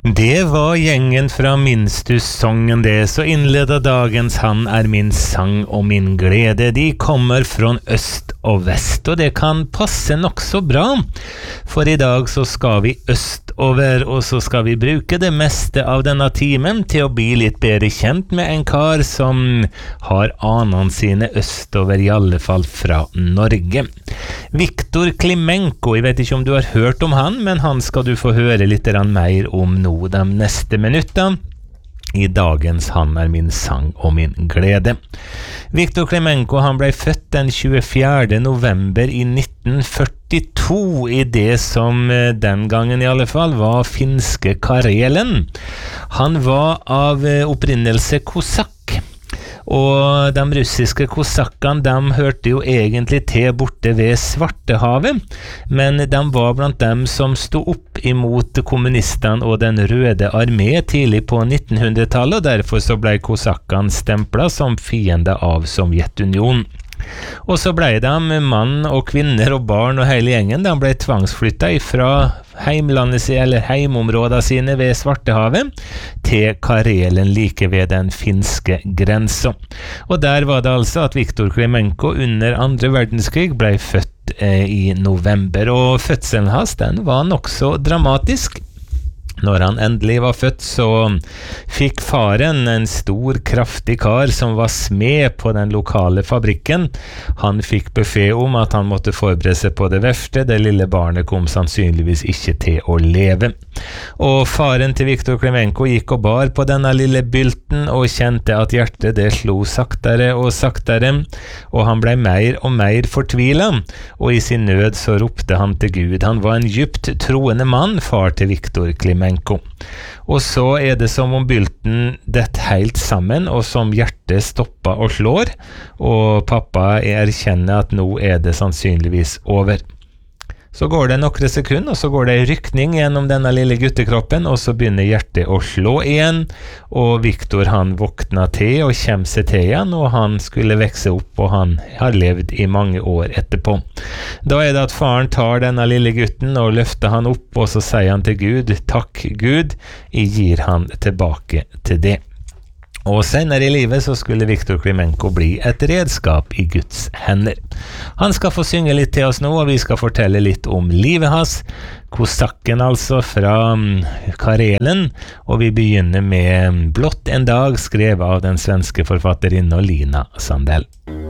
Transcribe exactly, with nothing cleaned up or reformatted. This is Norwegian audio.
Det var gjengen fra Minstus-sången det, så innleder dagens Han er min sang og min glede. De kommer fra øst og vest, og det kan passe nok så bra. For i dag så skal vi østover, og så skal vi bruke det meste av denne timen til å bli litt bedre kjent med en kar som har anene sine østover, i alle fall fra Norge. Viktor Klimenko, jeg vet ikke om du har hørt om han, men han skal du få høre litt mer om nå de neste minutter i dagens Han er min sang og min glede. Viktor Klimenko han ble født den tjuefjerde november i nitten førtito i det som den gangen i alle fall var finske Karelen. Han var av opprinnelse kosakk. Og de russiske kosakkene, de hørte jo egentlig til borte ved Svartehavet, men de var blant dem som stod opp imot kommunistene og den røde armé tidlig på nittenhundretallet, og derfor så ble kosakkene stemplet som fiende av Sovjetunionen. Og så ble de mann og kvinner og barn og hele gjengen, de ble tvangsflyttet fra heimlandet sine eller heimområdene sine ved Svartehavet til Karelen like ved den finske grensen. Og der var det altså at Viktor Klimenko under andre verdenskrig ble født eh, i november, og fødselen hans den var nok så dramatisk. Når han endelig var født, så fikk faren, en stor, kraftig kar som var smed på den lokale fabrikken, han fikk beskjed om at han måtte forberede seg på det verste. Det lille barnet kom sannsynligvis ikke til å leve. Og faren til Viktor Klimenko gikk og bar på denne lille bylten og kjente at hjertet det slo saktere og saktere, og han ble mer og mer fortvilet, og i sin nød så ropte han til Gud. Han var en djupt troende mann, far til Viktor Klimenko. Og så er det som om bylten detter helt sammen, og som hjertet stopper og slår, og pappa erkjenner at nå er det sannsynligvis over. Så går det noen sekunder, og så går det en rykning gjennom denne lille guttekroppen, og så begynner hjertet å slå igjen, og Viktor han våkner til og kommer seg til igjen, og han skulle vekse opp, og han har levd i mange år etterpå. Da er det at faren tar denne lille gutten og løfter han opp, og så sier han til Gud, takk Gud, jeg gir han tilbake til det. Og senere i livet så skulle Viktor Klimenko bli et redskap i Guds hender. Han skal få synge litt til oss nå, og vi skal fortelle litt om livet hans, kosakken altså fra Karelen, og vi begynner med Blott en dag, skrevet av den svenske forfatterinnen Lina Sandell.